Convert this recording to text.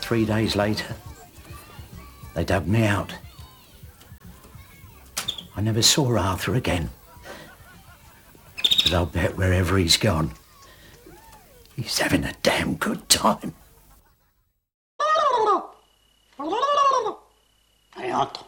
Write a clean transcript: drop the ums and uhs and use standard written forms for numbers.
3 days later, they dug me out. I never saw Arthur again. But I'll bet wherever he's gone, he's having a damn good time. Et entre.